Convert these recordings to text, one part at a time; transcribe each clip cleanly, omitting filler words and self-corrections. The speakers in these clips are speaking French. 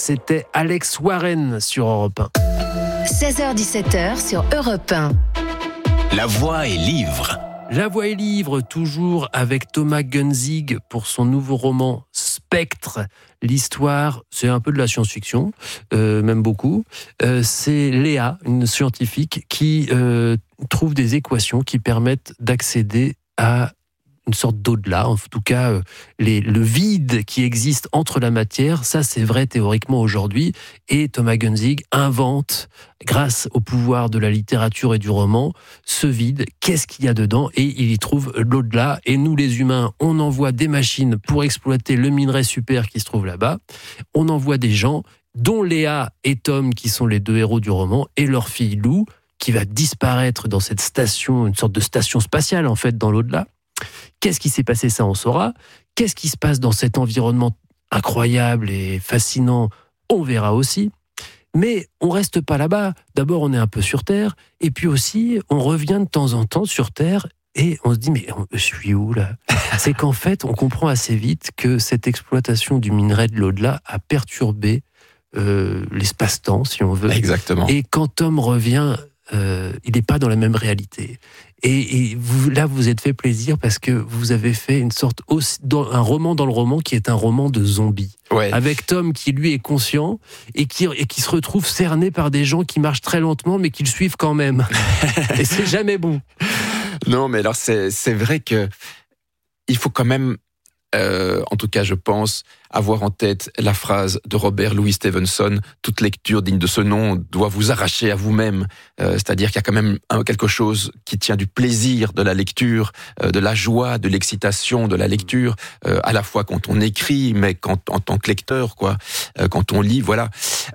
c'était Alex Warren sur Europe 1. 16h-17h sur Europe 1. La voix est livre. La voix est livre, toujours avec Thomas Gunzig pour son nouveau roman Spectre. L'histoire, c'est un peu de la science-fiction, même beaucoup. C'est Léa, une scientifique, qui trouve des équations qui permettent d'accéder à une sorte d'au-delà, en tout cas le vide qui existe entre la matière, ça c'est vrai théoriquement aujourd'hui, et Thomas Gunzig invente, grâce au pouvoir de la littérature et du roman, ce vide, qu'est-ce qu'il y a dedans, et il y trouve l'au-delà, et nous les humains, on envoie des machines pour exploiter le minerai super qui se trouve là-bas, on envoie des gens, dont Léa et Tom, qui sont les deux héros du roman, et leur fille Lou, qui va disparaître dans cette station, une sorte de station spatiale en fait, dans l'au-delà. Qu'est-ce qui s'est passé, ça on saura. Qu'est-ce qui se passe dans cet environnement incroyable et fascinant, on verra aussi. Mais on reste pas là-bas. D'abord, on est un peu sur Terre, et puis aussi, on revient de temps en temps sur Terre, et on se dit, mais je suis où là ? C'est qu'en fait, on comprend assez vite que cette exploitation du minerai de l'au-delà a perturbé l'espace-temps, si on veut. Exactement. Et quand Tom revient, il n'est pas dans la même réalité. Et vous, là, vous êtes fait plaisir parce que vous avez fait une sorte un roman dans le roman qui est un roman de zombies. Ouais. Avec Tom qui lui est conscient et qui se retrouve cerné par des gens qui marchent très lentement mais qui le suivent quand même. Et c'est jamais bon. Non, mais alors c'est vrai que il faut quand même, en tout cas je pense, avoir en tête la phrase de Robert Louis Stevenson: toute lecture digne de ce nom doit vous arracher à vous-même. C'est-à-dire qu'il y a quand même quelque chose qui tient du plaisir de la lecture, de la joie, de l'excitation de la lecture, à la fois quand on écrit, mais en tant que lecteur, quoi, quand on lit, voilà.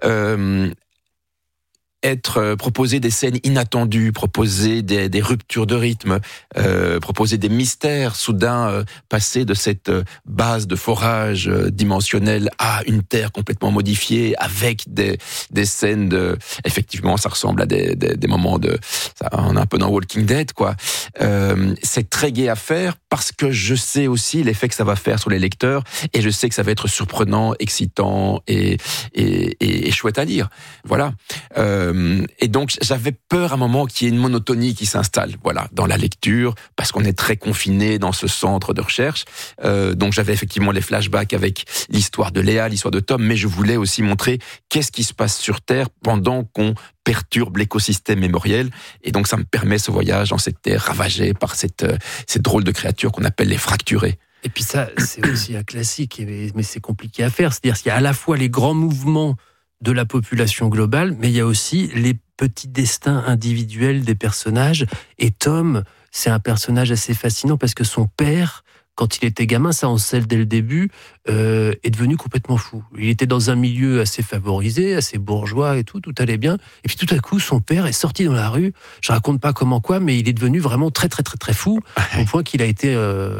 Proposer des scènes inattendues, proposer des ruptures de rythme, proposer des mystères, soudain passer de cette base de forage dimensionnelle à une Terre complètement modifiée, avec des scènes effectivement, ça ressemble à des moments on est un peu dans Walking Dead, quoi. C'est très gai à faire parce que je sais aussi l'effet que ça va faire sur les lecteurs, et je sais que ça va être surprenant, excitant et chouette à lire. Voilà. Et donc j'avais peur à un moment qu'il y ait une monotonie qui s'installe, voilà, dans la lecture, parce qu'on est très confiné dans ce centre de recherche. Donc j'avais effectivement les flashbacks avec l'histoire de Léa, l'histoire de Tom, mais je voulais aussi montrer qu'est-ce qui se passe sur Terre pendant qu'on perturbe l'écosystème mémoriel. Et donc ça me permet ce voyage dans cette terre ravagée par cette drôle de créature qu'on appelle les fracturés. Et puis ça, c'est aussi un classique, mais c'est compliqué à faire. C'est-à-dire qu'il y a à la fois les grands mouvements de la population globale, mais il y a aussi les petits destins individuels des personnages. Et Tom, c'est un personnage assez fascinant parce que son père, quand il était gamin, ça on sait dès le début, est devenu complètement fou. Il était dans un milieu assez favorisé, assez bourgeois et tout allait bien. Et puis tout à coup, son père est sorti dans la rue. Je raconte pas comment quoi, mais il est devenu vraiment très très très très fou, au point qu'il a été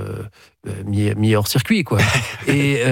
mis hors circuit, quoi. Et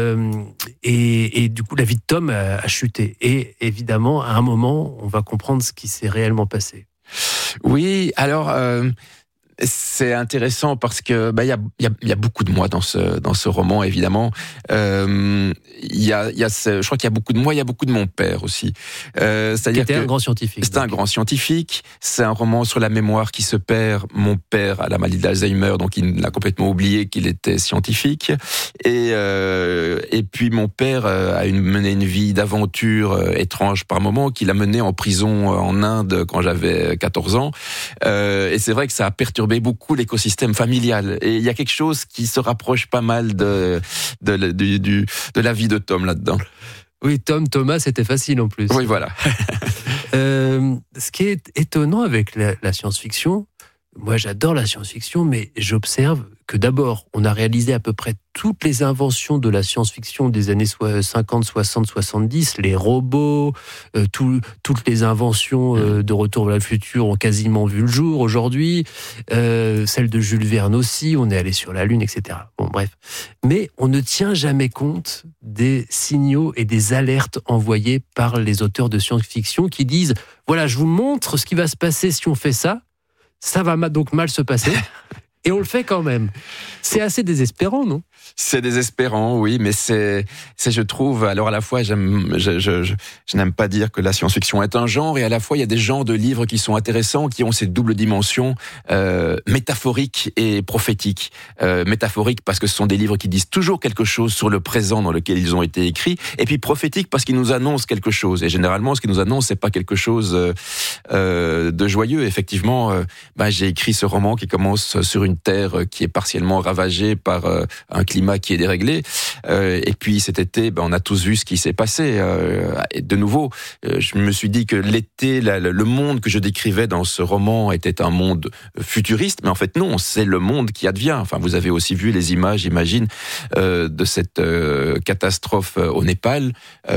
du coup, la vie de Tom a chuté. Et évidemment, à un moment, on va comprendre ce qui s'est réellement passé. Oui, alors c'est intéressant parce que y a beaucoup de moi dans ce roman, évidemment. Je crois qu'il y a beaucoup de moi, il y a beaucoup de mon père aussi. C'est-à-dire que un grand scientifique. C'est un grand scientifique. C'est un roman sur la mémoire qui se perd. Mon père a la maladie d'Alzheimer, donc il a complètement oublié qu'il était scientifique. Et puis mon père a mené une vie d'aventure étrange par moments, qu'il a mené en prison en Inde quand j'avais 14 ans. Et c'est vrai que ça a perturbé beaucoup l'écosystème familial. Et il y a quelque chose qui se rapproche pas mal de la vie de Tom là-dedans. Oui, Thomas, c'était facile en plus. Oui, voilà. Ce qui est étonnant avec la science-fiction, moi j'adore la science-fiction, mais j'observe que d'abord, on a réalisé à peu près toutes les inventions de la science-fiction des années 50, 60, 70, les robots, toutes les inventions de Retour vers le futur ont quasiment vu le jour aujourd'hui, celle de Jules Verne aussi, on est allé sur la Lune, etc. Bon, bref. Mais on ne tient jamais compte des signaux et des alertes envoyées par les auteurs de science-fiction qui disent « Voilà, je vous montre ce qui va se passer si on fait ça, ça va donc mal se passer ». Et on le fait quand même. C'est assez désespérant, non ? C'est désespérant, oui, mais c'est, je trouve, alors à la fois, je n'aime pas dire que la science-fiction est un genre, et à la fois, il y a des genres de livres qui sont intéressants, qui ont cette double dimension métaphorique et prophétique. Métaphorique parce que ce sont des livres qui disent toujours quelque chose sur le présent dans lequel ils ont été écrits, et puis prophétique parce qu'ils nous annoncent quelque chose. Et généralement, ce qu'ils nous annoncent, c'est pas quelque chose de joyeux. Effectivement, j'ai écrit ce roman qui commence sur une terre qui est partiellement ravagée par un climat qui est déréglé. Et puis cet été, on a tous vu ce qui s'est passé. Et de nouveau, je me suis dit que l'été, le monde que je décrivais dans ce roman était un monde futuriste, mais en fait non, c'est le monde qui advient. Enfin, vous avez aussi vu les images, j'imagine, de cette catastrophe au Népal.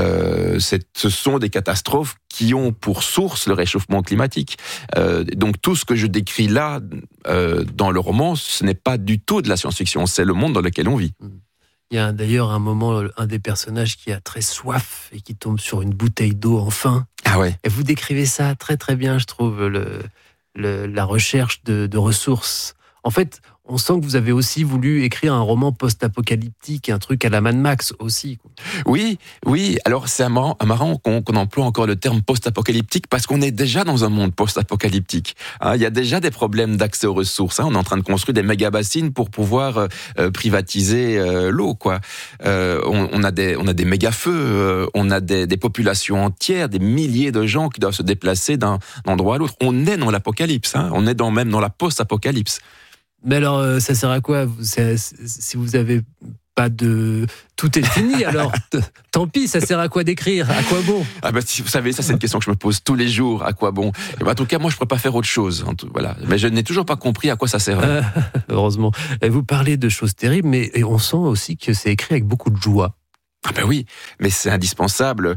Ce sont des catastrophes qui ont pour source le réchauffement climatique. Donc tout ce que je décris là, dans le roman, ce n'est pas du tout de la science-fiction, c'est le monde dans lequel on vit. Il y a d'ailleurs un moment, un des personnages qui a très soif et qui tombe sur une bouteille d'eau enfin. Ah ouais. Et vous décrivez ça très très bien, je trouve, la recherche de ressources. En fait, on sent que vous avez aussi voulu écrire un roman post-apocalyptique, un truc à la Mad Max aussi. Oui. Alors c'est marrant qu'on emploie encore le terme post-apocalyptique parce qu'on est déjà dans un monde post-apocalyptique. Il y a déjà des problèmes d'accès aux ressources. On est en train de construire des méga-bassines pour pouvoir privatiser l'eau, quoi. On a des méga-feux, on a des populations entières, des milliers de gens qui doivent se déplacer d'un endroit à l'autre. On est dans l'apocalypse, on est même dans la post-apocalypse. Mais alors, ça sert à quoi si vous avez pas de... Tout est fini, alors tant pis, ça sert à quoi d'écrire? À quoi bon? Vous savez, ça c'est une question que je me pose tous les jours. À quoi bon? En tout cas, moi je ne pourrais pas faire autre chose. Voilà. Mais je n'ai toujours pas compris à quoi ça sert. Heureusement. Et vous parlez de choses terribles, mais on sent aussi que c'est écrit avec beaucoup de joie. Oui, mais c'est indispensable.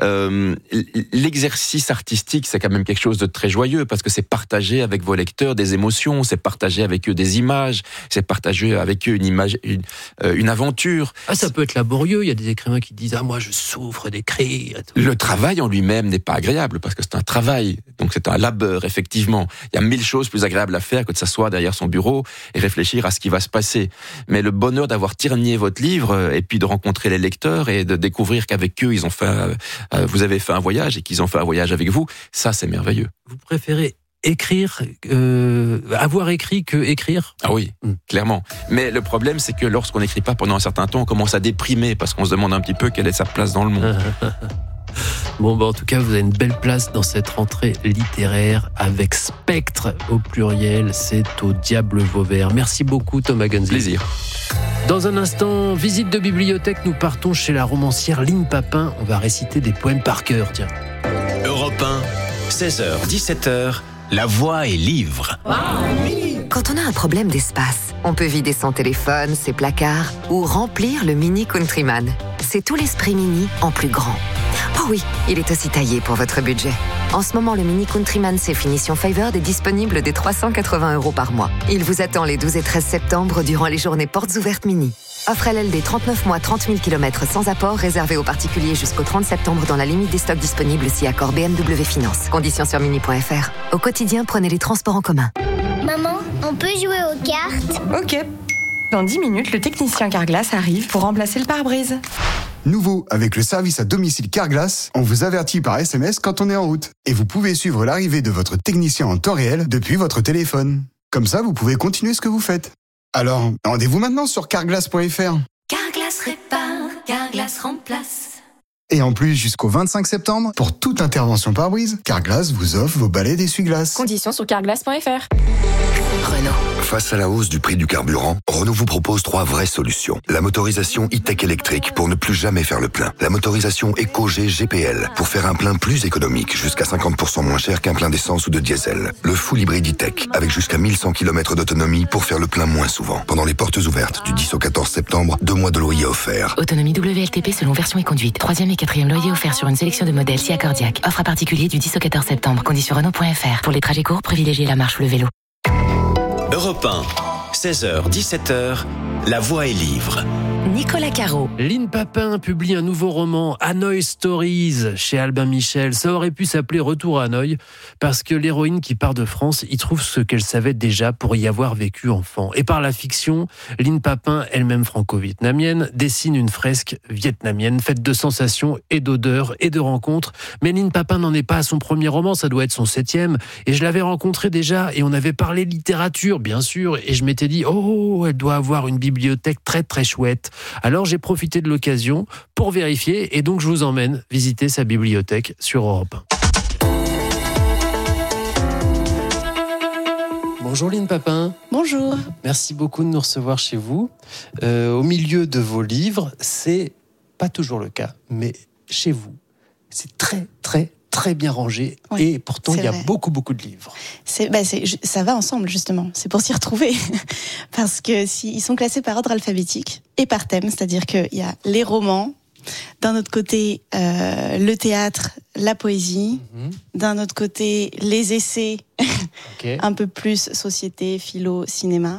L'exercice artistique, c'est quand même quelque chose de très joyeux parce que c'est partager avec vos lecteurs des émotions, c'est partager avec eux des images, c'est partager avec eux une aventure. Ça peut être laborieux, il y a des écrivains qui disent « moi je souffre d'écrire ». Le travail en lui-même n'est pas agréable parce que c'est un travail, donc c'est un labeur, effectivement. Il y a 1000 choses plus agréables à faire que de s'asseoir derrière son bureau et réfléchir à ce qui va se passer. Mais le bonheur d'avoir terminé votre livre et puis de rencontrer les lecteurs et de découvrir qu'avec eux, vous avez fait un voyage et qu'ils ont fait un voyage avec vous, ça c'est merveilleux. Vous préférez écrire, avoir écrit que écrire? Ah oui, clairement. Mais le problème, c'est que lorsqu'on n'écrit pas pendant un certain temps, on commence à déprimer parce qu'on se demande un petit peu quelle est sa place dans le monde. Bon, en tout cas, vous avez une belle place dans cette rentrée littéraire avec Spectre au pluriel. C'est au diable Vauvert. Merci beaucoup, Thomas Gunzig. Plaisir. Dans un instant, visite de bibliothèque, nous partons chez la romancière Lynne Papin. On va réciter des poèmes par cœur, tiens. Europe 1, 16h, 17h, La Voix est livre. Quand on a un problème d'espace, on peut vider son téléphone, ses placards ou remplir le Mini Countryman. C'est tout l'esprit Mini en plus grand. Oh oui, il est aussi taillé pour votre budget. En ce moment, le Mini Countryman C finition Favored est disponible dès 380 € par mois. Il vous attend les 12 et 13 septembre durant les journées portes ouvertes Mini. Offre LLD 39 mois, 30 000 km sans apport, réservé aux particuliers jusqu'au 30 septembre dans la limite des stocks disponibles si accord BMW Finance. Conditions sur mini.fr. Au quotidien, prenez les transports en commun. Maman, on peut jouer aux cartes? Ok. Dans 10 minutes, le technicien Carglass arrive pour remplacer le pare-brise. Nouveau, avec le service à domicile Carglass, on vous avertit par SMS quand on est en route. Et vous pouvez suivre l'arrivée de votre technicien en temps réel depuis votre téléphone. Comme ça, vous pouvez continuer ce que vous faites. Alors, rendez-vous maintenant sur carglass.fr. Carglass répare, Carglass remplace. Et en plus, jusqu'au 25 septembre, pour toute intervention pare-brise, Carglass vous offre vos balais d'essuie-glace. Conditions sur carglass.fr. Renault. Face à la hausse du prix du carburant, Renault vous propose 3 vraies solutions. La motorisation e-tech électrique pour ne plus jamais faire le plein. La motorisation EcoG GPL pour faire un plein plus économique, jusqu'à 50% moins cher qu'un plein d'essence ou de diesel. Le full hybride e-tech avec jusqu'à 1100 km d'autonomie pour faire le plein moins souvent. Pendant les portes ouvertes du 10 au 14 septembre, 2 mois de loyer offerts. Autonomie WLTP selon version et conduite. 3e et 4e loyer offert sur une sélection de modèles si accordiaque. Offre à particulier du 10 au 14 septembre. Conditions Renault.fr. Pour les trajets courts, privilégiez la marche ou le vélo. Europe 1, 16h, 17h, La Voix est livre. Nicolas Caro. Lynn Papin publie un nouveau roman, Hanoi Stories, chez Albin Michel. Ça aurait pu s'appeler Retour à Hanoï, parce que l'héroïne qui part de France y trouve ce qu'elle savait déjà pour y avoir vécu enfant. Et par la fiction, Lynn Papin, elle-même franco-vietnamienne, dessine une fresque vietnamienne faite de sensations et d'odeurs et de rencontres. Mais Lynn Papin n'en est pas à son premier roman, ça doit être son 7e. Et je l'avais rencontrée déjà et on avait parlé littérature, bien sûr. Et je m'étais dit, oh, elle doit avoir une bibliothèque très très chouette. Alors j'ai profité de l'occasion pour vérifier et donc je vous emmène visiter sa bibliothèque sur Europe 1. Bonjour Lynn Papin. Bonjour. Merci beaucoup de nous recevoir chez vous. Au milieu de vos livres, c'est pas toujours le cas, mais chez vous, c'est très très très bien rangé, oui, et pourtant il y a beaucoup de livres. Ça va ensemble justement, c'est pour s'y retrouver, parce que ils sont classés par ordre alphabétique et par thème, c'est-à-dire qu'il y a les romans, d'un autre côté le théâtre, la poésie, d'un autre côté les essais, un peu plus société, philo, cinéma.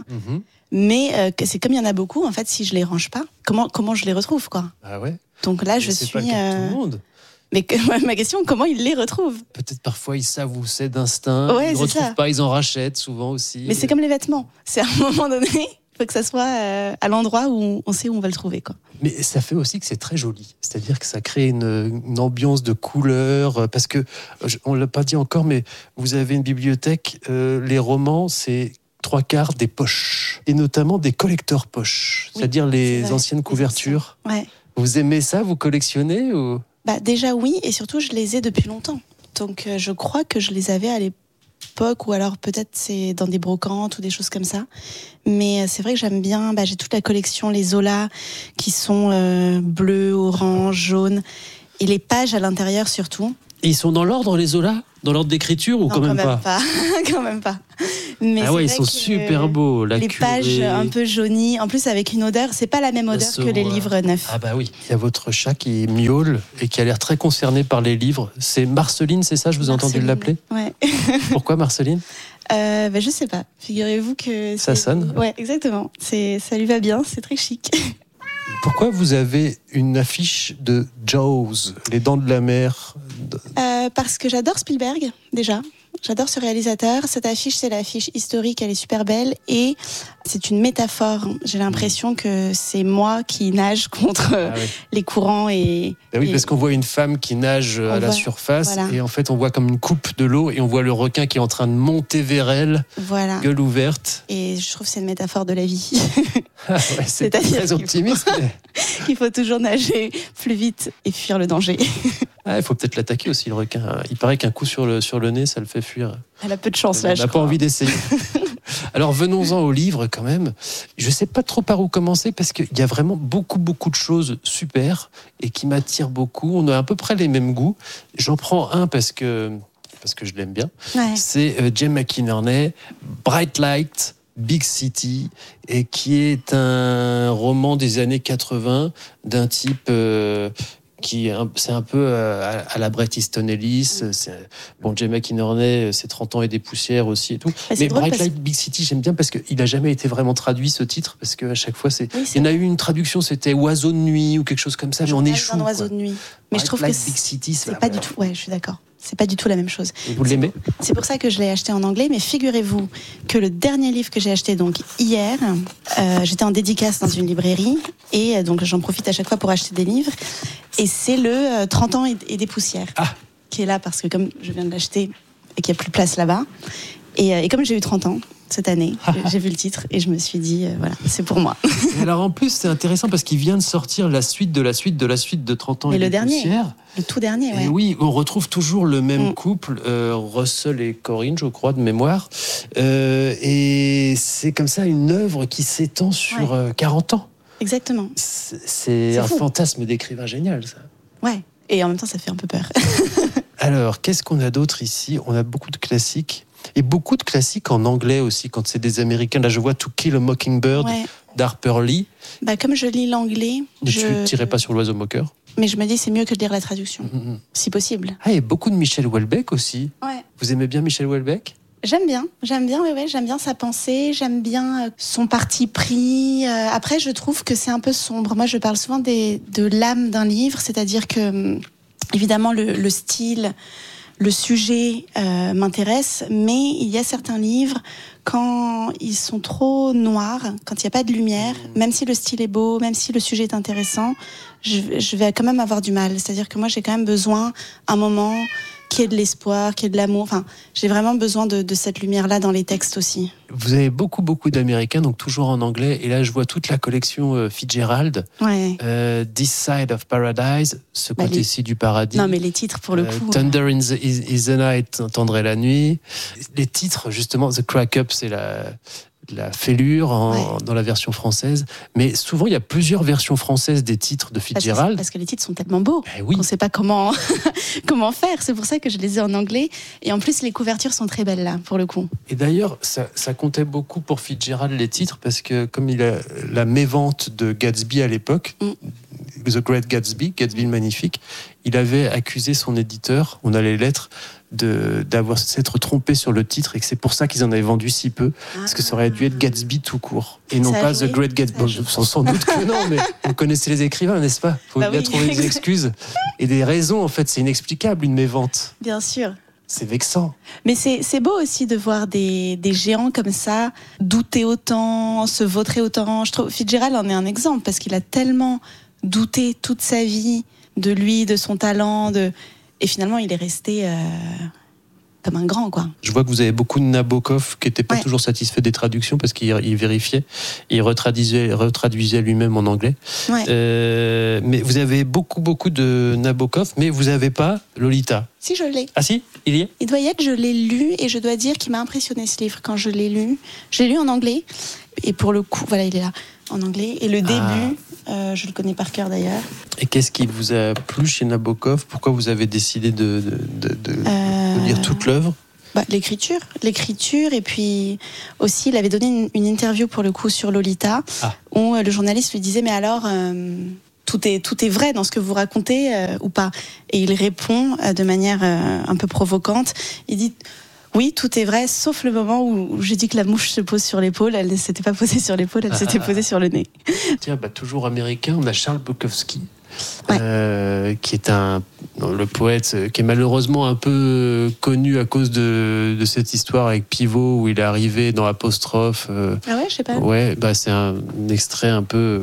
Mais c'est comme il y en a beaucoup, en fait, si je les range pas, comment je les retrouve, quoi. Ah ouais. Donc là, mais c'est pas le cas de tout le monde. Mais ma question, comment ils les retrouvent ? Peut-être parfois ils savent où c'est d'instinct, ils ne retrouvent pas, ils en rachètent souvent aussi. Mais c'est comme les vêtements, c'est à un moment donné, il faut que ça soit à l'endroit où on sait où on va le trouver, quoi. Mais ça fait aussi que c'est très joli, c'est-à-dire que ça crée une ambiance de couleurs, parce que, on ne l'a pas dit encore, mais vous avez une bibliothèque, les romans, c'est 3/4 des poches, et notamment des collecteurs poches, c'est-à-dire les anciennes couvertures. Ouais. Vous aimez ça, vous collectionnez ou... Déjà oui, et surtout je les ai depuis longtemps. Donc je crois que je les avais à l'époque, ou alors peut-être c'est dans des brocantes ou des choses comme ça. Mais c'est vrai que j'aime bien, j'ai toute la collection, les Zola, qui sont bleus, orange, jaunes, et les pages à l'intérieur surtout. Et ils sont dans l'ordre, les Zola ? Dans l'ordre d'écriture ou non, quand même pas quand même pas. Mais ah ouais, ils sont super beaux. Les pages un peu jaunies, en plus avec une odeur, c'est pas la même odeur que les livres neufs. Ah bah oui, il y a votre chat qui miaule et qui a l'air très concerné par les livres. C'est Marceline, c'est ça, je vous ai entendu l'appeler ? Ouais. Pourquoi Marceline ? Je sais pas. Figurez-vous que... Ça sonne ? Ouais, exactement. Ça lui va bien, c'est très chic. Pourquoi vous avez une affiche de Jaws, les dents de la mer ? Parce que j'adore Spielberg, déjà. J'adore ce réalisateur. Cette affiche, c'est l'affiche historique, elle est super belle. Et c'est une métaphore. J'ai l'impression que c'est moi qui nage contre les courants. Oui, parce qu'on voit une femme qui nage à la surface. Voilà. Et en fait, on voit comme une coupe de l'eau. Et on voit le requin qui est en train de monter vers elle, gueule ouverte. Et je trouve que c'est une métaphore de la vie. C'est très optimiste. Il faut toujours nager plus vite et fuir le danger. Il faut peut-être l'attaquer aussi, le requin. Il paraît qu'un coup sur le nez, ça le fait fuir. Elle a peu de chance, là, je crois. Elle n'a pas envie d'essayer. Alors, venons-en au livre, quand même. Je ne sais pas trop par où commencer, parce qu'il y a vraiment beaucoup de choses super et qui m'attirent beaucoup. On a à peu près les mêmes goûts. J'en prends un parce que je l'aime bien. Ouais. C'est Jane McInerney, Bright Light, Big City, et qui est un roman des années 80 d'un type... c'est un peu à la Bret Easton Ellis. Jane McInerney, c'est 30 ans et des poussières aussi et tout. Mais Bright Light, Big City, j'aime bien parce qu'il n'a jamais été vraiment traduit, ce titre, parce qu'à chaque fois, il y en a eu une traduction, c'était Oiseau de nuit ou quelque chose comme ça, mais on échoue. Oiseau de nuit. Mais je trouve que Big City, c'est pas du tout. Ouais, je suis d'accord. C'est pas du tout la même chose. Et vous l'aimez ? C'est pour ça que je l'ai acheté en anglais, mais figurez-vous que le dernier livre que j'ai acheté donc hier, j'étais en dédicace dans une librairie, et donc j'en profite à chaque fois pour acheter des livres, et c'est le 30 ans et des poussières, qui est là parce que comme je viens de l'acheter et qu'il n'y a plus de place là-bas, et comme j'ai eu 30 ans cette année, j'ai vu le titre et je me suis dit, voilà, c'est pour moi. Et alors en plus, c'est intéressant parce qu'il vient de sortir la suite de 30 ans et des poussières. Le tout dernier, ouais. Et oui, on retrouve toujours le même couple, Russell et Corinne, je crois, de mémoire. Et c'est comme ça une œuvre qui s'étend sur 40 ans. Exactement. C'est un fantasme d'écrivain génial, ça. Ouais, et en même temps, ça fait un peu peur. Alors, qu'est-ce qu'on a d'autre ici ? On a beaucoup de classiques. Et beaucoup de classiques en anglais aussi, quand c'est des Américains. Là, je vois To Kill a Mockingbird d'Harper Lee. Comme je lis l'anglais... Tu ne tirais pas sur l'oiseau moqueur ? Mais je me dis, c'est mieux que de lire la traduction, si possible. Et beaucoup de Michel Houellebecq aussi. Ouais. Vous aimez bien Michel Houellebecq ? J'aime bien, ouais, j'aime bien sa pensée, j'aime bien son parti pris. Après, je trouve que c'est un peu sombre. Moi, je parle souvent de l'âme d'un livre, c'est-à-dire que, évidemment, le style, le sujet m'intéresse, mais il y a certains livres, quand ils sont trop noirs, quand il n'y a pas de lumière, même si le style est beau, même si le sujet est intéressant, je vais quand même avoir du mal. C'est-à-dire que moi, j'ai quand même besoin, un moment, qu'il y ait de l'espoir, qu'il y ait de l'amour. Enfin, j'ai vraiment besoin de cette lumière-là dans les textes aussi. Vous avez beaucoup d'Américains, donc toujours en anglais. Et là, je vois toute la collection Fitzgerald. Ouais. This Side of Paradise, ce côté-ci du paradis. Non, mais les titres, pour le coup. Thunder is the Night, Tendre est la nuit. Les titres, justement, The Crack Up, c'est la fêlure dans la version française. Mais souvent, il y a plusieurs versions françaises des titres de Fitzgerald. Parce que les titres sont tellement beaux oui. qu'on ne sait pas comment faire. C'est pour ça que je les ai en anglais. Et en plus, les couvertures sont très belles, là, pour le coup. Et d'ailleurs, ça comptait beaucoup pour Fitzgerald, les titres, parce que comme il a la mévente de Gatsby à l'époque, The Great Gatsby, Gatsby le Magnifique, il avait accusé son éditeur, on a les lettres, s'être trompé sur le titre et que c'est pour ça qu'ils en avaient vendu si peu, parce que ça aurait dû être Gatsby tout court et non pas The Great Gatsby. Sans doute que non, mais vous connaissez les écrivains, n'est-ce pas? Il faut bien trouver des excuses et des raisons. En fait, c'est inexplicable une mévente. Bien sûr. C'est vexant. Mais c'est beau aussi de voir des géants comme ça douter autant, se vautrer autant. Je trouve Fitzgerald en est un exemple parce qu'il a tellement douté toute sa vie de lui, de son talent, et finalement il est resté comme un grand, quoi. Je vois que vous avez beaucoup de Nabokov qui n'était pas toujours satisfait des traductions parce qu'il vérifiait, il retraduisait lui-même en anglais. Ouais. Mais vous avez beaucoup de Nabokov, mais vous n'avez pas Lolita. Si, je l'ai. Ah si, il y est. Il doit y être, je l'ai lu et je dois dire qu'il m'a impressionné ce livre quand je l'ai lu. Je l'ai lu en anglais et pour le coup, voilà, il est là en anglais. Et le début, je le connais par cœur d'ailleurs. Et qu'est-ce qui vous a plu chez Nabokov? Pourquoi vous avez décidé de lire toute l'œuvre? L'écriture, et puis aussi il avait donné une interview pour le coup sur Lolita, où le journaliste lui disait mais alors tout est vrai dans ce que vous racontez ou pas? Et il répond de manière un peu provocante, il dit oui, tout est vrai, sauf le moment où je dis que la mouche se pose sur l'épaule. Elle ne s'était pas posée sur l'épaule, elle s'était posée sur le nez. Tiens, toujours américain, on a Charles Bukowski, qui est le poète qui est malheureusement un peu connu à cause de cette histoire avec Pivot où il est arrivé dans Apostrophe. Ah ouais, je sais pas. Ouais, c'est un extrait un peu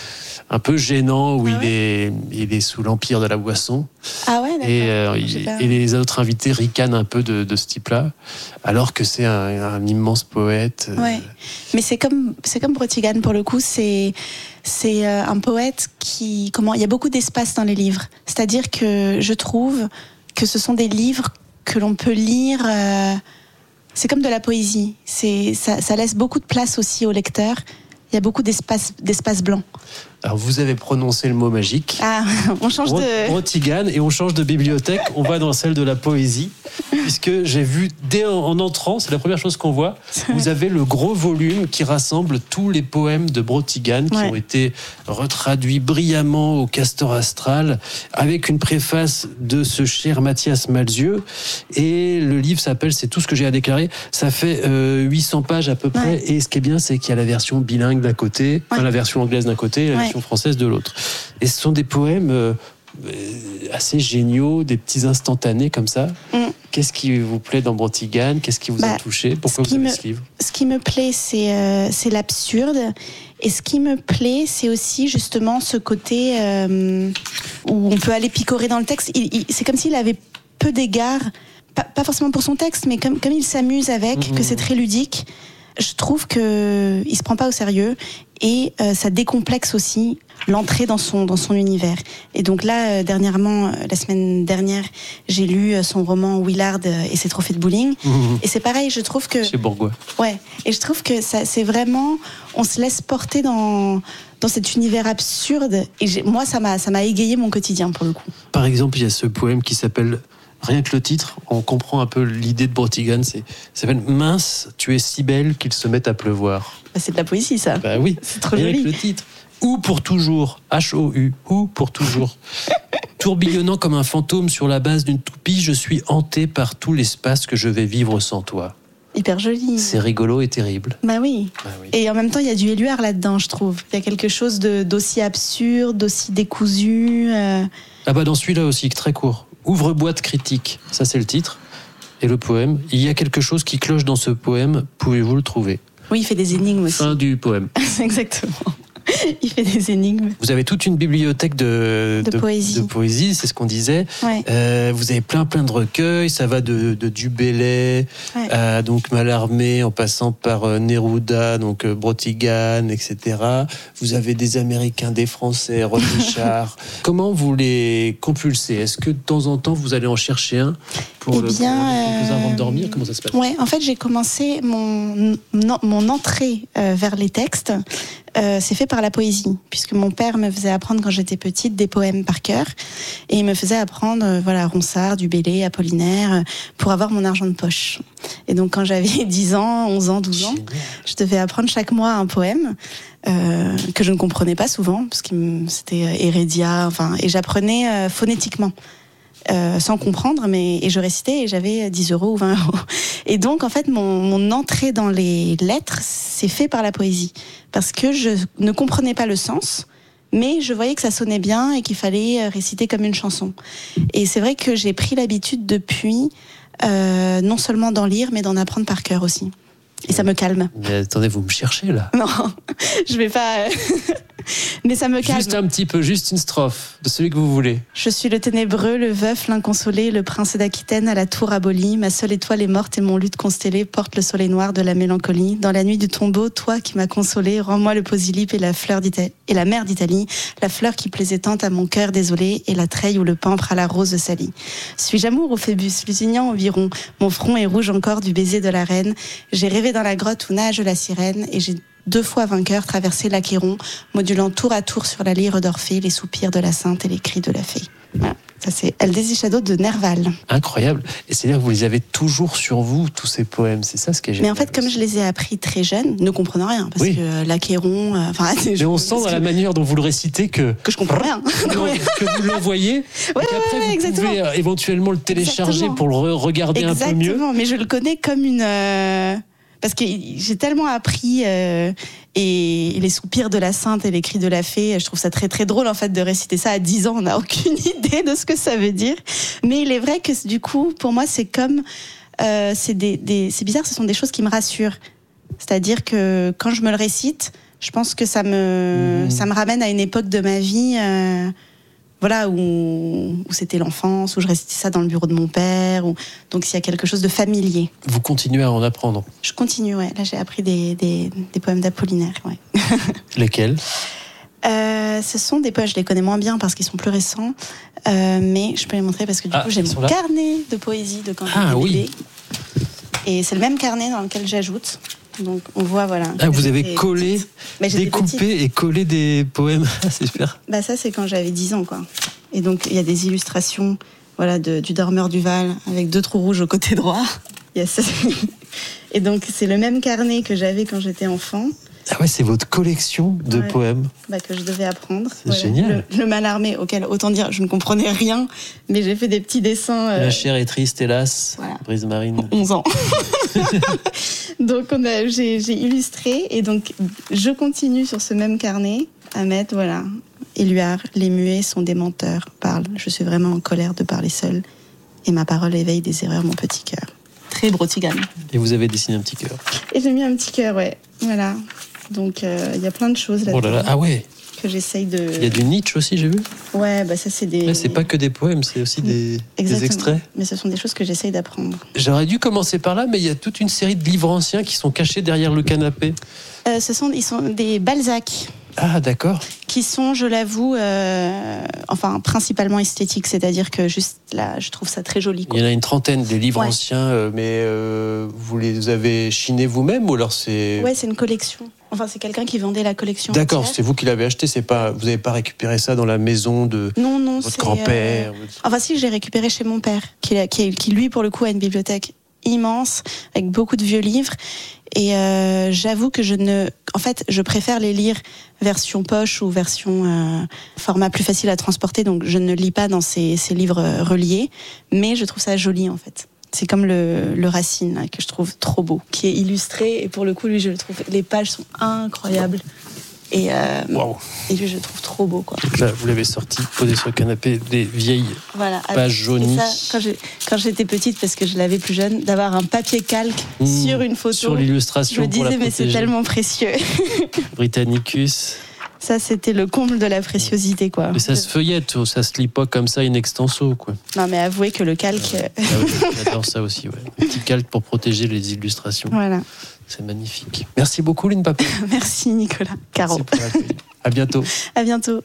gênant où il est sous l'empire de la boisson. Ah ouais, d'accord. Et les autres invités ricanent un peu de ce type-là, alors que c'est un immense poète. Ouais. Mais c'est comme Brotigan pour le coup, c'est un poète qui il y a beaucoup d'espace dans les livres. C'est-à-dire que je trouve que ce sont des livres que l'on peut lire. C'est comme de la poésie. Ça laisse beaucoup de place aussi au lecteur. Il y a beaucoup d'espace blanc. Alors vous avez prononcé le mot magique. Ah, on change de... Brotigan et on change de bibliothèque. On va dans celle de la poésie, puisque j'ai vu dès en entrant, c'est la première chose qu'on voit. Vous avez le gros volume qui rassemble tous les poèmes de Brotigan qui ont été retraduits brillamment au Castor Astral, avec une préface de ce cher Mathias Malzieu. Et le livre s'appelle C'est tout ce que j'ai à déclarer. Ça fait 800 pages à peu près. Ouais. Et ce qui est bien, c'est qu'il y a la version bilingue d'un côté, la version anglaise d'un côté, la version française de l'autre. Et ce sont des poèmes assez géniaux, des petits instantanés comme ça. Qu'est-ce qui vous plaît dans Brotigan? Qu'est-ce qui vous a touché? Pourquoi vous avez ce livre? Ce qui me plaît, c'est l'absurde. Et ce qui me plaît, c'est aussi justement ce côté où on peut aller picorer dans le texte. C'est comme s'il avait peu d'égards, pas forcément pour son texte, mais comme il s'amuse avec, que c'est très ludique. Je trouve que il se prend pas au sérieux et ça décomplexe aussi l'entrée dans son univers. Et donc là, la semaine dernière, j'ai lu son roman Willard et ses trophées de bowling. Et c'est pareil, je trouve que... Chez Bourgois. Ouais, et je trouve que c'est vraiment... On se laisse porter dans cet univers absurde. Et moi, ça m'a égayé mon quotidien, pour le coup. Par exemple, il y a ce poème qui s'appelle... Rien que le titre, on comprend un peu l'idée de Brotigan. Ça s'appelle « Mince, tu es si belle qu'il se met à pleuvoir ». C'est de la poésie, ça. Oui, c'est trop rien joli. Que le titre. Ou pour toujours, H-O-U, ou pour toujours. Tourbillonnant comme un fantôme sur la base d'une toupie, je suis hanté par tout l'espace que je vais vivre sans toi. hyper joli. C'est rigolo et terrible. Bah oui. Et en même temps, il y a du Éluard là-dedans, je trouve. Il y a quelque chose d'aussi absurde, d'aussi décousu. Ah bah dans celui-là aussi, très court. Ouvre-boîte critique, ça c'est le titre. Et le poème, il y a quelque chose qui cloche dans ce poème, pouvez-vous le trouver ? Oui, il fait des énigmes aussi. Fin du poème. Exactement. Il fait des énigmes. Vous avez toute une bibliothèque de poésie, c'est ce qu'on disait. Ouais. Vous avez plein de recueils, ça va de Dubélé à donc Mallarmé, en passant par Neruda, donc Brotigan, etc. Vous avez des Américains, des Français, René Char. Comment vous les compulsez ? Est-ce que de temps en temps vous allez en chercher un pour avant de dormir ? Comment ça se passe ? Ouais, en fait, j'ai commencé mon entrée vers les textes. C'est fait par la poésie, puisque mon père me faisait apprendre quand j'étais petite des poèmes par cœur, et il me faisait apprendre Ronsard, Dubélé, Apollinaire, pour avoir mon argent de poche. Et donc quand j'avais 10 ans, 11 ans, 12 ans, je devais apprendre chaque mois un poème que je ne comprenais pas souvent, parce que c'était Hérédia, et j'apprenais phonétiquement. Sans comprendre, et je récitais et j'avais 10 € ou 20 €. Et donc, en fait, mon entrée dans les lettres, c'est fait par la poésie. Parce que je ne comprenais pas le sens, mais je voyais que ça sonnait bien et qu'il fallait réciter comme une chanson. Et c'est vrai que j'ai pris l'habitude depuis, non seulement d'en lire, mais d'en apprendre par cœur aussi. Et ça me calme. Mais attendez, vous me cherchez là ? Non, je vais pas... Mais ça me calme. Juste un petit peu, juste une strophe de celui que vous voulez. Je suis le ténébreux, le veuf, l'inconsolé, le prince d'Aquitaine à la tour abolie. Ma seule étoile est morte et mon luth constellé porte le soleil noir de la mélancolie. Dans la nuit du tombeau, toi qui m'as consolé, rends-moi le posylipe et la mer d'Italie, la fleur qui plaisait tant à mon cœur désolé et la treille ou le pampre à la rose salie. Suis-je amour ou Phébus, lusignant environ, mon front est rouge encore du baiser de la reine. J'ai rêvé dans la grotte où nage la sirène et j'ai 2 fois vainqueur traversé l'Achéron, modulant tour à tour sur la lyre d'Orphée les soupirs de la sainte et les cris de la fée. Voilà. Ça, c'est El Desdichado de Nerval. Incroyable. Et c'est-à-dire que vous les avez toujours sur vous, tous ces poèmes. C'est ça ce qui est génial. Mais en fait, comme je les ai appris très jeune, ne comprenant rien. Parce que l'Achéron... mais on sent dans la manière dont vous le récitez que je comprends rien. Que vous l'envoyez. Et qu'après, vous pouvez éventuellement le télécharger pour le regarder un peu mieux. Exactement. Mais je le connais comme une... Parce que j'ai tellement appris et les soupirs de la sainte et les cris de la fée, je trouve ça très très drôle en fait de réciter ça à 10 ans, on n'a aucune idée de ce que ça veut dire. Mais il est vrai que du coup, pour moi, c'est comme c'est bizarre, ce sont des choses qui me rassurent. C'est-à-dire que quand je me le récite, je pense que ça me ramène à une époque de ma vie. Où c'était l'enfance, où je récitais ça dans le bureau de mon père. Donc s'il y a quelque chose de familier. Vous continuez à en apprendre ? Je continue, ouais. Là, j'ai appris des poèmes d'Apollinaire, ouais. Lesquels ? Ce sont des poèmes, je les connais moins bien parce qu'ils sont plus récents, mais je peux les montrer parce que du coup, j'ai mon carnet de poésie de quand j'étais bébé. Et c'est le même carnet dans lequel j'ajoute. Donc on voit, voilà. Ah, vous avez collé, découpé et collé des poèmes. C'est super. Bah ça, c'est quand j'avais 10 ans, quoi. Et donc il y a des illustrations, du dormeur du Val avec 2 trous rouges au côté droit. Et donc c'est le même carnet que j'avais quand j'étais enfant. Ah ouais, c'est votre collection de poèmes. Que je devais apprendre. C'est génial. Le Mallarmé, auquel, autant dire, je ne comprenais rien, mais j'ai fait des petits dessins. La chair est triste, hélas. Voilà. Brise marine. 11 ans. Donc j'ai illustré, et donc je continue sur ce même carnet à mettre, Éluard, les muets sont des menteurs, parle. Je suis vraiment en colère de parler seul, et ma parole éveille des erreurs mon petit cœur. Très Brotigan. Et vous avez dessiné un petit cœur. Et j'ai mis un petit cœur, voilà. Donc il y a plein de choses là-dedans. Oh là là, ah ouais. Que j'essaye de... Il y a du Nietzsche aussi, j'ai vu. Ouais, ça c'est des... C'est pas que des poèmes, c'est aussi des extraits. Mais ce sont des choses que j'essaye d'apprendre. J'aurais dû commencer par là, mais il y a toute une série de livres anciens qui sont cachés derrière le canapé. Ils sont des Balzac. Ah, d'accord. Qui sont, je l'avoue, principalement esthétiques. C'est-à-dire que juste là, je trouve ça très joli, quoi. Il y en a une trentaine des livres anciens, mais vous les avez chinés vous-même ou alors c'est... Ouais, c'est une collection. Enfin, c'est quelqu'un qui vendait la collection. D'accord, entière. c'est vous qui l'avez acheté, c'est pas, vous n'avez pas récupéré ça dans la maison de votre grand-père. Enfin, si, j'ai récupéré chez mon père, qui lui, pour le coup, a une bibliothèque immense, avec beaucoup de vieux livres. Et j'avoue que je préfère les lire version poche ou version format plus facile à transporter, donc je ne lis pas dans ces livres reliés, mais je trouve ça joli, en fait. C'est comme le Racine, là, que je trouve trop beau, qui est illustré. Et pour le coup, lui, je le trouve, les pages sont incroyables. Et lui, je le trouve trop beau, quoi. Donc là, vous l'avez sorti, posé sur le canapé, des vieilles pages jaunies. Ça, quand j'étais petite, parce que je l'avais plus jeune, d'avoir un papier calque sur une photo. Sur l'illustration. Je me disais, mais c'est tellement précieux. Britannicus. Ça, c'était le comble de la préciosité, quoi. Mais ça se feuillette, ça se lit pas comme ça in extenso, quoi. Non, mais avouez que le calque... J'adore ça aussi, ouais. Un petit calque pour protéger les illustrations. Voilà. C'est magnifique. Merci beaucoup, Lynn Papin. Merci, Nicolas. Caro. À bientôt. À bientôt.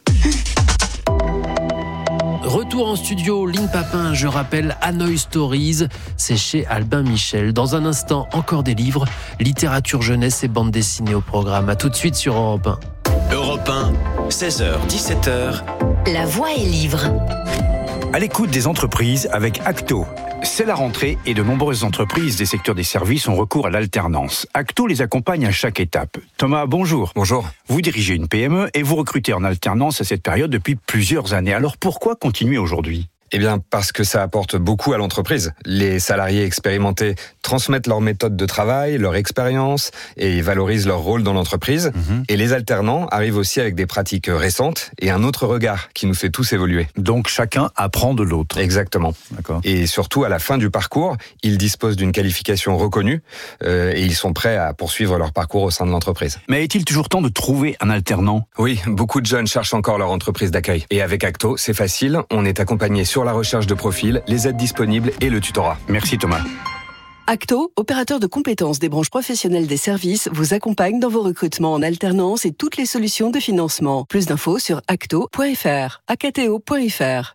Retour en studio, Lynn Papin, je rappelle, Hanoï Stories, c'est chez Albin Michel. Dans un instant, encore des livres, littérature jeunesse et bande dessinée au programme. À tout de suite sur Europe 1. Europe 1, 16h, 17h. La voix est livre. À l'écoute des entreprises avec Acto. C'est la rentrée et de nombreuses entreprises des secteurs des services ont recours à l'alternance. Acto les accompagne à chaque étape. Thomas, bonjour. Bonjour. Vous dirigez une PME et vous recrutez en alternance à cette période depuis plusieurs années. Alors pourquoi continuer aujourd'hui ? Eh bien, parce que ça apporte beaucoup à l'entreprise. Les salariés expérimentés transmettent leurs méthodes de travail, leur expérience et valorisent leur rôle dans l'entreprise. Et les alternants arrivent aussi avec des pratiques récentes et un autre regard qui nous fait tous évoluer. Donc chacun apprend de l'autre. Exactement. D'accord. Et surtout, à la fin du parcours, ils disposent d'une qualification reconnue et ils sont prêts à poursuivre leur parcours au sein de l'entreprise. Mais est-il toujours temps de trouver un alternant ? Oui, beaucoup de jeunes cherchent encore leur entreprise d'accueil. Et avec Acto, c'est facile, on est accompagné sur la recherche de profil, les aides disponibles et le tutorat. Merci Thomas. Acto, opérateur de compétences des branches professionnelles des services, vous accompagne dans vos recrutements en alternance et toutes les solutions de financement. Plus d'infos sur acto.fr, acto.fr.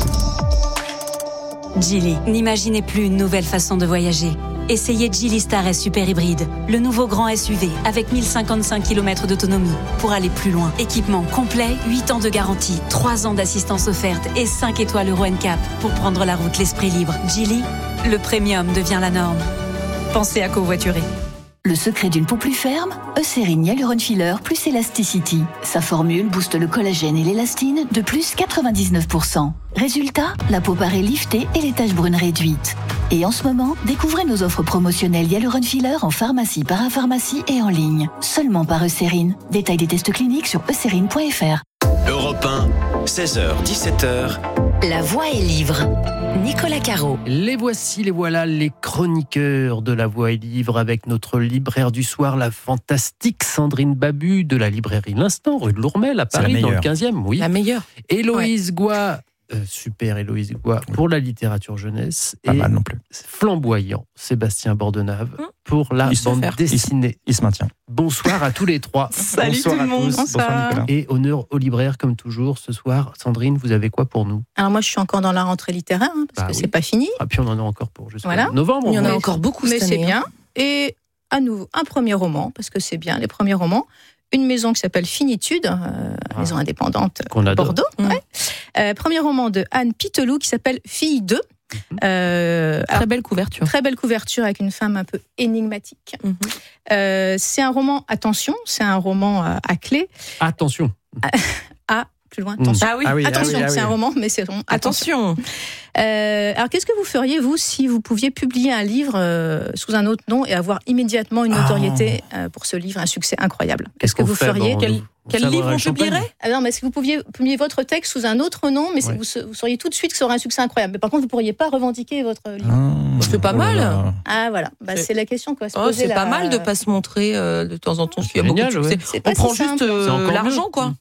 Geely, n'imaginez plus une nouvelle façon de voyager. Essayez Geely Star S Super Hybride, le nouveau grand SUV avec 1055 km d'autonomie pour aller plus loin. Équipement complet, 8 ans de garantie, 3 ans d'assistance offerte et 5 étoiles Euro NCAP pour prendre la route l'esprit libre. Geely, le premium devient la norme. Pensez à covoiturer. Le secret d'une peau plus ferme, Eucérine Hyaluron Filler plus Elasticity. Sa formule booste le collagène et l'élastine de plus 99%. Résultat, la peau paraît liftée et les taches brunes réduites. Et en ce moment, découvrez nos offres promotionnelles Hyaluron Filler en pharmacie, parapharmacie et en ligne. Seulement par Eucérine. Détail des tests cliniques sur eucérine.fr. Europe 1, 16h, 17h. La voix est livre. Nicolas Caro. Les voici, les voilà, les chroniqueurs de La Voix et Livre avec notre libraire du soir, la fantastique Sandrine Babu de la librairie L'Instant, rue de Lourmel à Paris, dans le 15e. Oui. La meilleure. Héloïse Goua, super Héloïse Goua, pour la littérature jeunesse. Pas mal non plus. Flamboyant, Sébastien Bordenave, pour la bande dessinée. Il se maintient. Bonsoir à tous les trois. Salut Bonsoir tout le monde. Bonsoir Nicolas. Et honneur au libraire comme toujours ce soir. Sandrine, vous avez quoi pour nous ? Alors moi je suis encore dans la rentrée littéraire parce que c'est pas fini. Ah, puis on en a encore pour jusqu'à voilà. novembre. Il y en a encore beaucoup mais c'est bien. Et à nouveau un premier roman parce que c'est bien les premiers romans. Une maison qui s'appelle Finitude, maison indépendante Bordeaux. Ouais. Premier roman de Anne Pitelou qui s'appelle Fille 2. Très belle couverture. Très belle couverture avec une femme un peu énigmatique. C'est un roman, attention, c'est un roman à clé. Attention. Plus loin, attention. Ah oui, attention, c'est un roman, mais c'est attention. Alors, qu'est-ce que vous feriez, vous, si vous pouviez publier un livre sous un autre nom et avoir immédiatement une notoriété pour ce livre, un succès incroyable ? Qu'est-ce que vous feriez ? Quel livre on publierait ? Non, mais si vous pouviez publier votre texte sous un autre nom, mais vous sauriez tout de suite que ça aurait un succès incroyable. Mais par contre, vous ne pourriez pas revendiquer votre livre. C'est pas mal. Ah, voilà. Bah, c'est la question qu'on va se poser. C'est pas mal de ne pas se montrer de temps en temps. Il y a beaucoup de succès. On prend juste l'argent, quoi.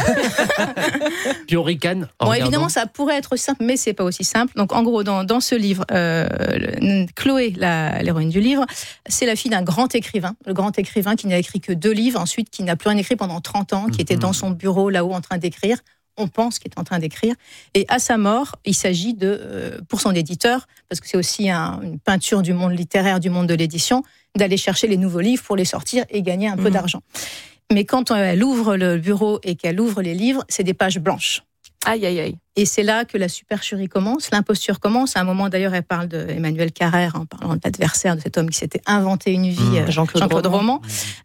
Puis on ricane. Bon, évidemment, ça pourrait être simple, mais c'est pas aussi simple. Donc, en gros, dans ce livre, Chloé, l'héroïne du livre, c'est la fille d'un grand écrivain. Le grand écrivain qui n'a écrit que 2 livres, ensuite qui n'a plus rien écrit pendant 30 ans, qui était dans son bureau là-haut en train d'écrire. On pense qu'il est en train d'écrire. Et à sa mort, il s'agit pour son éditeur, parce que c'est aussi une peinture du monde littéraire, du monde de l'édition, d'aller chercher les nouveaux livres pour les sortir et gagner un peu d'argent. Mais quand elle ouvre le bureau et qu'elle ouvre les livres, c'est des pages blanches. Aïe, aïe, aïe. Et c'est là que la supercherie commence, l'imposture commence. À un moment, d'ailleurs, elle parle d'Emmanuel Carrère, en parlant de l'adversaire de cet homme qui s'était inventé une vie, Jean-Claude Roman.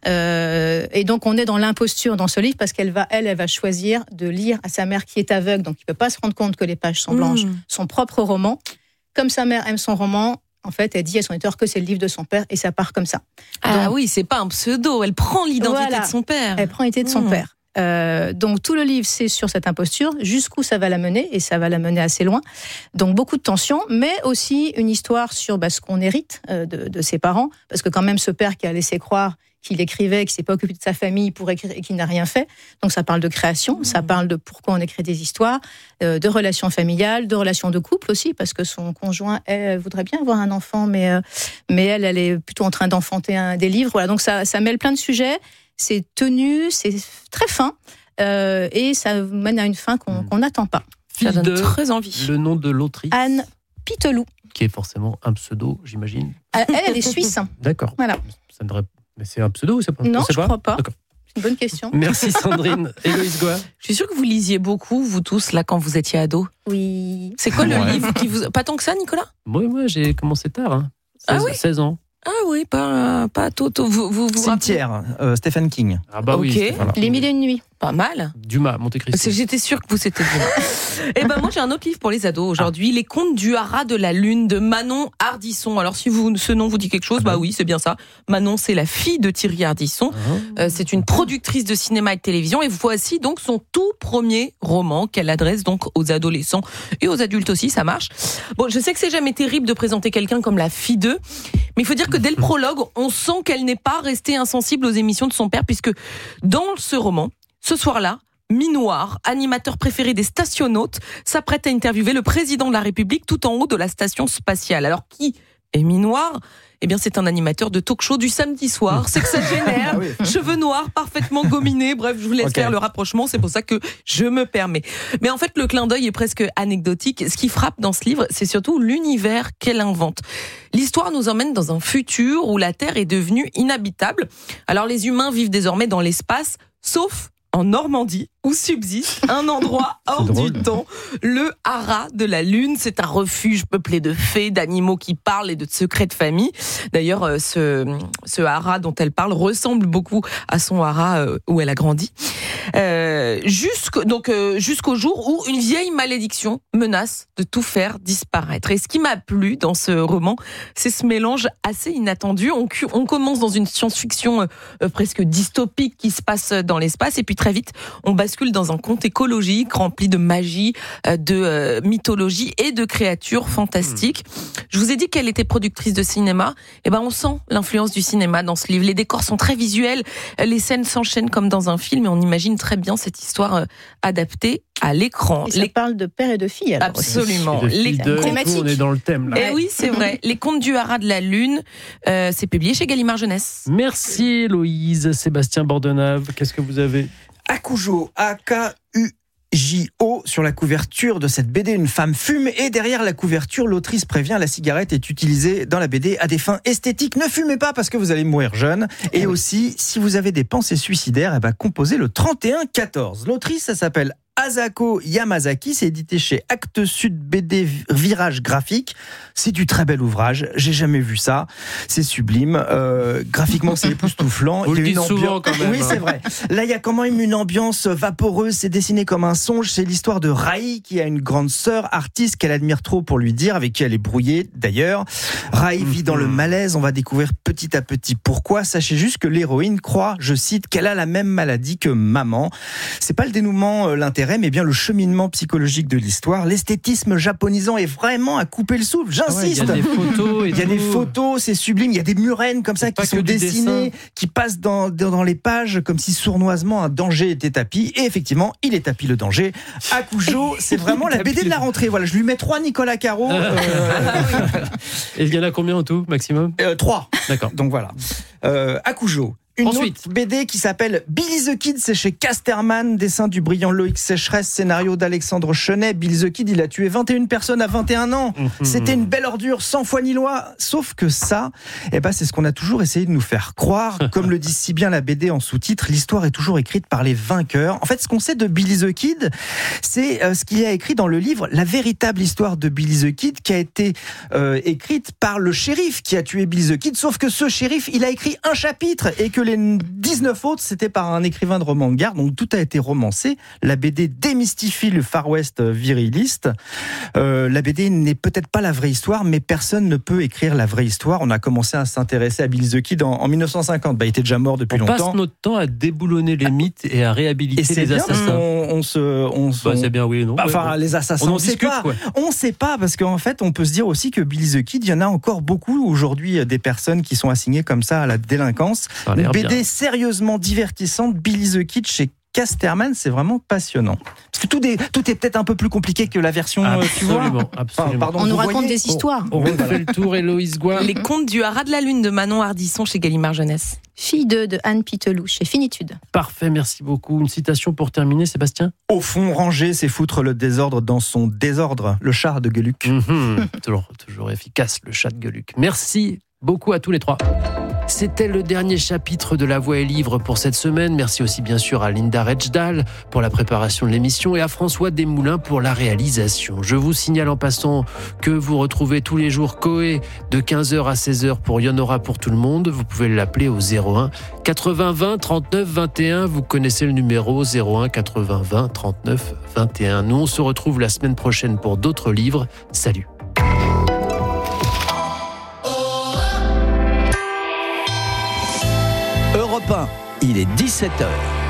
Et donc, on est dans l'imposture dans ce livre parce qu'elle va choisir de lire à sa mère qui est aveugle, donc qui ne peut pas se rendre compte que les pages sont blanches, son propre roman. Comme sa mère aime son roman, En fait, elle dit à son éditeur que c'est le livre de son père et ça part comme ça. Donc, oui, c'est pas un pseudo, elle prend l'identité de son père. Elle prend l'identité de son père. Donc tout le livre, c'est sur cette imposture, jusqu'où ça va la mener, et ça va la mener assez loin. Donc beaucoup de tensions, mais aussi une histoire sur ce qu'on hérite de ses parents, parce que quand même ce père qui a laissé croire qu'il écrivait, qu'il s'est pas occupé de sa famille pour écrire et qu'il n'a rien fait. Donc ça parle de création, ça parle de pourquoi on écrit des histoires, de relations familiales, de relations de couple aussi, parce que son conjoint voudrait bien avoir un enfant, mais elle est plutôt en train d'enfanter des livres. Voilà, donc ça mêle plein de sujets. C'est tenu, c'est très fin, et ça mène à une fin qu'on n'attend pas. Ça donne très envie. Le nom de l'autrice. Anne Pitelou. Qui est forcément un pseudo, j'imagine. Elle est suisse. D'accord. Voilà. Ça ne devrait... Mais c'est un pseudo ou c'est pas? Non, je ne crois pas. D'accord. C'est une bonne question. Merci Sandrine. Héloïse Goua. Je suis sûre que vous lisiez beaucoup, vous tous, là, quand vous étiez ados. Oui. C'est quoi le livre qui vous... Pas tant que ça, Nicolas? Moi, j'ai commencé tard. 16 ans. Ah oui, pas Toto. Vous Cimetière, Stephen King. Ah bah oui. Ok. Voilà. Les Mille et une nuits. Pas mal. Dumas, Monte Cristo. J'étais sûre que vous c'était Dumas. Et ben moi j'ai un autre livre pour les ados aujourd'hui, Les Contes du Haras de la Lune de Manon Hardisson. Alors si ce nom vous dit quelque chose, bah oui, c'est bien ça. Manon, c'est la fille de Thierry Ardisson. C'est une productrice de cinéma et de télévision, et voici donc son tout premier roman qu'elle adresse donc aux adolescents et aux adultes aussi, ça marche. Bon, je sais que c'est jamais terrible de présenter quelqu'un comme la fille d'eux, mais il faut dire que dès le prologue, on sent qu'elle n'est pas restée insensible aux émissions de son père, puisque dans ce roman, ce soir-là, Minoir, animateur préféré des stationnautes, s'apprête à interviewer le président de la République tout en haut de la station spatiale. Alors qui est Minoir ? Eh bien, c'est un animateur de talk-show du samedi soir, sexagénaire, cheveux noirs, parfaitement gominés. Bref, je vous laisse faire le rapprochement, c'est pour ça que je me permets. Mais en fait, le clin d'œil est presque anecdotique. Ce qui frappe dans ce livre, c'est surtout l'univers qu'elle invente. L'histoire nous emmène dans un futur où la Terre est devenue inhabitable. Alors, les humains vivent désormais dans l'espace, sauf en Normandie, où subsiste un endroit hors du temps, le haras de la Lune. C'est un refuge peuplé de fées, d'animaux qui parlent et de secrets de famille. D'ailleurs, ce haras dont elle parle ressemble beaucoup à son haras où elle a grandi. Jusqu'au jour où une vieille malédiction menace de tout faire disparaître. Et ce qui m'a plu dans ce roman, c'est ce mélange assez inattendu. On commence dans une science-fiction presque dystopique qui se passe dans l'espace, et puis très vite, on bascule dans un conte écologique rempli de magie, de mythologie et de créatures fantastiques. Je vous ai dit qu'elle était productrice de cinéma. Et ben, on sent l'influence du cinéma dans ce livre. Les décors sont très visuels, les scènes s'enchaînent comme dans un film, et on imagine très bien cette histoire adaptée à l'écran. Et ça parle de père et de fille. Alors absolument. Les on est dans le thème là. Et oui, c'est vrai. Les Contes du Haras de la Lune, c'est publié chez Gallimard Jeunesse. Merci Héloïse. Sébastien Bordenave, qu'est-ce que vous avez? Akujo, A-K-U-J-O, sur la couverture de cette BD, une femme fume, et derrière la couverture, l'autrice prévient, la cigarette est utilisée dans la BD à des fins esthétiques. Ne fumez pas parce que vous allez mourir jeune. Et aussi, si vous avez des pensées suicidaires, composez le 3114. L'autrice, ça s'appelle Asako Yamazaki, c'est édité chez Actes Sud BD Virage Graphique. C'est du très bel ouvrage, j'ai jamais vu ça, c'est sublime, graphiquement c'est époustouflant. Vous le dites souvent quand même. Oui, c'est vrai. Là, il y a quand même une ambiance vaporeuse, c'est dessiné comme un songe, c'est l'histoire de Rai qui a une grande sœur artiste qu'elle admire trop pour lui dire, avec qui elle est brouillée d'ailleurs. Rai vit dans le malaise, on va découvrir petit à petit pourquoi. Sachez juste que l'héroïne croit, je cite, qu'elle a la même maladie que maman. C'est pas le dénouement, l'intérêt, mais bien le cheminement psychologique de l'histoire. L'esthétisme japonisant est vraiment à couper le souffle, j'insiste. Il y a des photos, il y a des photos, c'est sublime. Il y a des murènes comme ça qui sont dessinées, qui passent dans les pages comme si sournoisement un danger était tapis. Et effectivement, il est tapis le danger. Akujo, c'est vraiment la BD de la rentrée. Voilà, je lui mets 3 Nicolas Caro. Et il y en a combien en tout, maximum? 3. D'accord. Donc voilà. Akujo. Une autre BD qui s'appelle Billy the Kid, c'est chez Casterman, dessin du brillant Loïc Sécheresse, scénario d'Alexandre Chenet. Billy the Kid, il a tué 21 personnes à 21 ans. C'était une belle ordure, sans foi ni loi. Sauf que ça, c'est ce qu'on a toujours essayé de nous faire croire. Comme le dit si bien la BD en sous-titre, l'histoire est toujours écrite par les vainqueurs. En fait, ce qu'on sait de Billy the Kid, c'est ce qu'il y a écrit dans le livre, la véritable histoire de Billy the Kid, qui a été écrite par le shérif qui a tué Billy the Kid. Sauf que ce shérif, il a écrit un chapitre, et que les 19 autres, c'était par un écrivain de roman de gare, donc tout a été romancé. La BD démystifie le Far West viriliste. La BD n'est peut-être pas la vraie histoire, mais personne ne peut écrire la vraie histoire. On a commencé à s'intéresser à Billy the Kid en 1950. Il était déjà mort depuis longtemps. On passe notre temps à déboulonner les mythes et à réhabiliter les assassins. C'est bien, oui, non. Les assassins, on sait pas. On sait pas, parce qu'en fait, on peut se dire aussi que Billy the Kid, il y en a encore beaucoup aujourd'hui, des personnes qui sont assignées comme ça à la délinquance. Une BD bien. Sérieusement divertissante, Billy the Kid chez Casterman, c'est vraiment passionnant. Parce que tout est peut-être un peu plus compliqué que la version, tu vois. Absolument. On nous raconte des histoires. On refait le tour, Héloïse Goua. Les contes du haras de la lune de Manon Ardisson chez Gallimard Jeunesse. Fille 2 de Anne Pitelou chez Finitude. Parfait, merci beaucoup. Une citation pour terminer, Sébastien. Au fond, ranger, c'est foutre le désordre dans son désordre. Le chat de Gueluc. Toujours efficace, le chat de Gueluc. Merci beaucoup à tous les trois. C'était le dernier chapitre de La Voix est livre pour cette semaine. Merci aussi bien sûr à Linda Rechdal pour la préparation de l'émission et à François Desmoulins pour la réalisation. Je vous signale en passant que vous retrouvez tous les jours Coé de 15h à 16h pour Y en aura pour tout le monde. Vous pouvez l'appeler au 01 80 20 39 21. Vous connaissez le numéro 01 80 20 39 21. Nous, on se retrouve la semaine prochaine pour d'autres livres. Salut. Europe 1, il est 17h.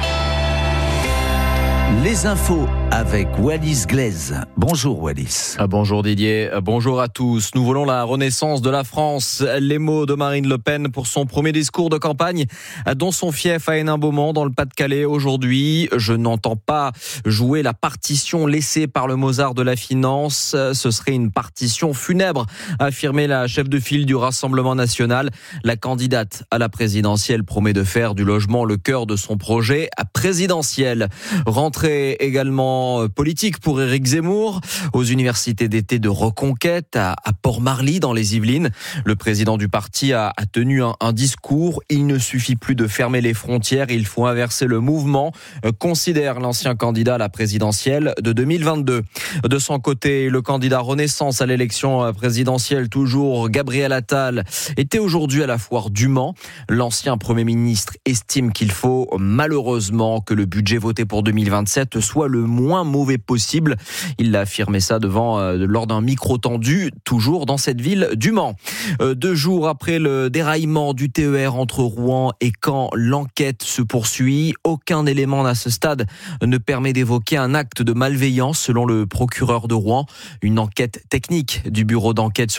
Les infos avec Wallis Glaise. Bonjour Wallis. Bonjour Didier, bonjour à tous. Nous voulons la renaissance de la France. Les mots de Marine Le Pen pour son premier discours de campagne dans son fief à Hénin-Beaumont dans le Pas-de-Calais aujourd'hui. Je n'entends pas jouer la partition laissée par le Mozart de la finance. Ce serait une partition funèbre, a affirmé la chef de file du Rassemblement national. La candidate à la présidentielle promet de faire du logement le cœur de son projet présidentiel. Rentrée également politique pour Éric Zemmour aux universités d'été de Reconquête à Port-Marly dans les Yvelines. Le président du parti a tenu un discours. Il ne suffit plus de fermer les frontières, il faut inverser le mouvement, considère l'ancien candidat à la présidentielle de 2022. De son côté, le candidat Renaissance à l'élection présidentielle, toujours Gabriel Attal, était aujourd'hui à la foire du Mans. L'ancien Premier ministre estime qu'il faut malheureusement que le budget voté pour 2027 soit le moins mauvais possible. Il a affirmé ça lors d'un micro tendu, toujours dans cette ville du Mans. 2 jours après le déraillement du TER entre Rouen et Caen, l'enquête se poursuit. Aucun élément à ce stade ne permet d'évoquer un acte de malveillance selon le procureur de Rouen. Une enquête technique du bureau d'enquête sur